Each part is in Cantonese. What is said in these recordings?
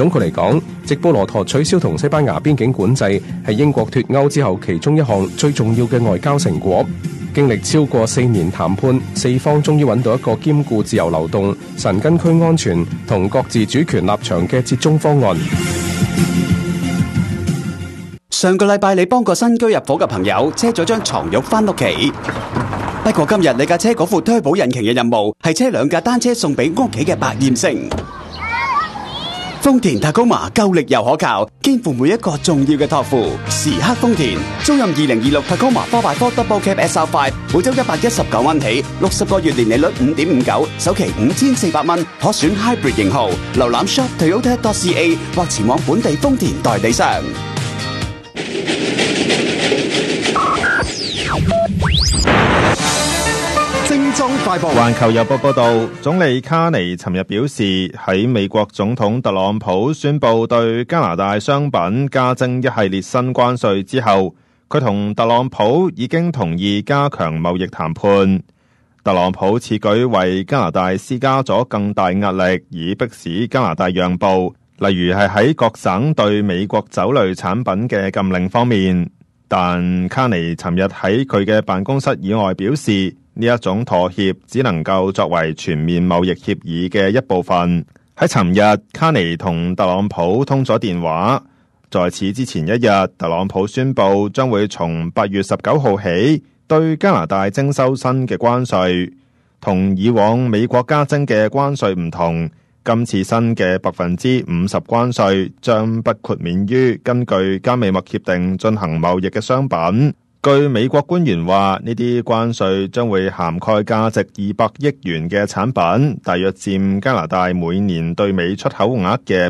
總括嚟講，直布羅陀取消同西班牙邊境管制係英國脫歐之後其中一項最重要嘅外交成果。經歷超過4年談判，四方終於揾到一個兼顧自由流動、神根區安全同各自主權立場嘅折中方案。 上個禮拜你幫個新居入伙嘅朋友車咗張床褥返屋企，不過今日你架車嗰副推保引擎嘅任務係車2架單車送俾屋企嘅百厭星。豐田塔高馬夠力又可靠，肩負每一個重要嘅託付。時刻豐田，租賃2026塔高馬 4x4 Double Cab SR5，每周119蚊起，60個月年利率5.59%，首期5400蚊，可選 Hybrid 型號。瀏覽 shop Toyota.ca 或前往本地豐田代理商。 環球郵報報道，總理卡尼尋日表示，喺美國總統特朗普宣布對加拿大商品加徵一系列新關稅之後，佢同特朗普已經同意加強貿易談判。特朗普此舉為加拿大施加咗更大壓力，以迫使加拿大讓步，例如係喺各省對美國酒類產品嘅禁令方面。但卡尼尋日喺佢嘅辦公室以外表示，呢一種妥協只能夠作為全面貿易協議嘅一部分。喺尋日，卡尼同特朗普通咗電話。在此之前一日，特朗普宣布將會從8月19號起對加拿大徵收新嘅關稅，同以往美國加徵嘅關稅唔同。今次新嘅50%關稅將不豁免於根據加美貿協定進行貿易嘅商品。據美國官員話，呢啲關稅將會涵蓋價值200億元嘅產品，大約佔加拿大每年對美出口額嘅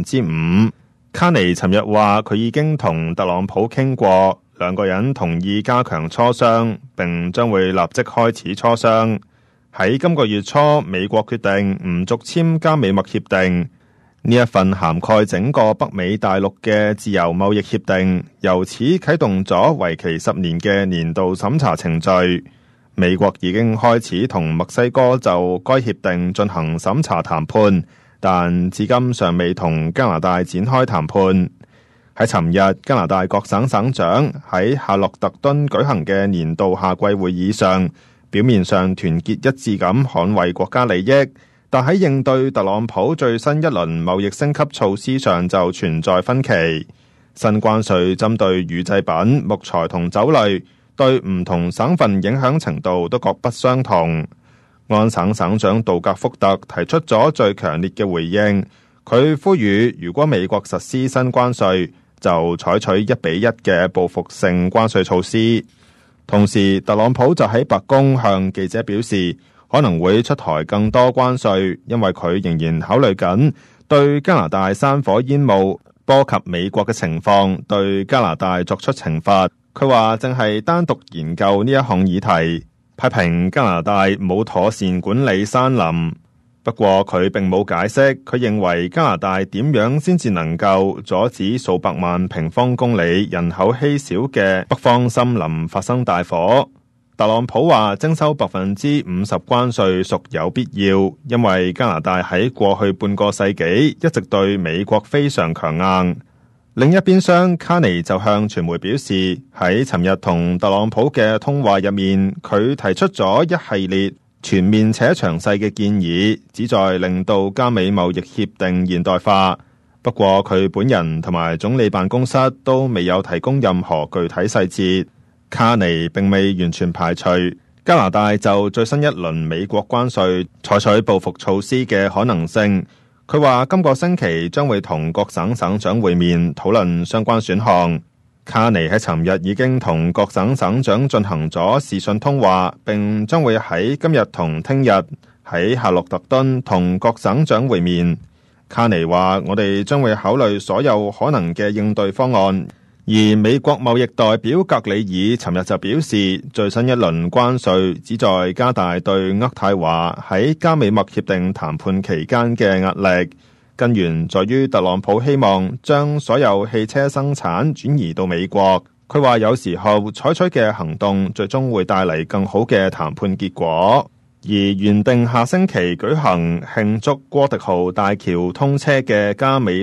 5%。卡尼尋日話，佢已經同特朗普傾過，兩個人同意加強磋商，並將會立即開始磋商。喺今個月初，美國決定唔續簽加美貿協定。呢一份涵蓋整個北美大陸嘅自由貿易協定，由此啟動咗為期10年嘅年度審查程序。美國已經開始同墨西哥就該協定進行審查談判，但至今尚未同加拿大展開談判。喺尋日，加拿大各省省長喺夏洛特敦舉行嘅年度夏季會議上，表面上團結一致咁捍衛國家利益，但喺應對特朗普最新一輪貿易升級措施上就存在分歧。新關稅針對乳製品、木材同酒類，對唔同省份影響程度都各不相同。安省省長杜格福特提出咗最強烈嘅回應，佢呼籲如果美國實施新關稅，就採取1比1嘅報復性關稅措施。同時，特朗普就喺白宮向記者表示，可能會出台更多關稅，因為佢仍然考慮緊對加拿大山火煙霧波及美國嘅情況，對加拿大作出懲罰。佢話正係單獨研究呢一項議題，批評加拿大冇妥善管理山林。不過佢並冇解釋，佢認為加拿大點樣先至能夠阻止數百萬平方公里人口稀少嘅北方森林發生大火。特朗普話徵收50%關稅屬有必要，因為加拿大喺過去半個世紀一直對美國非常強硬。另一邊廂，卡尼就向傳媒表示，喺尋日同特朗普嘅通話入面，佢提出咗一系列全面且詳細嘅建議，旨在令到加美貿易協定現代化。不過佢本人同埋總理辦公室都未有提供任何具體細節。卡尼並未完全排除加拿大就最新一輪美國關稅採取報復措施嘅可能性。佢話今個星期將會同各省省長會面，討論相關選項。卡尼喺尋日已經同各省省長進行咗視訊通話，並將會喺今日同聽日喺夏洛特敦同各省長會面。卡尼話：我哋將會考慮所有可能嘅應對方案。而美國貿易代表格里爾尋日就表示，最新一輪關稅旨在加大對渥太華喺加美貿協定談判期間嘅壓力。根源在於特朗普希望將所有汽車生產轉移到美國。佢話有時候採取嘅行動最終會帶嚟更好嘅談判結果。而原定下星期舉行慶祝哥迪號大橋通車嘅加美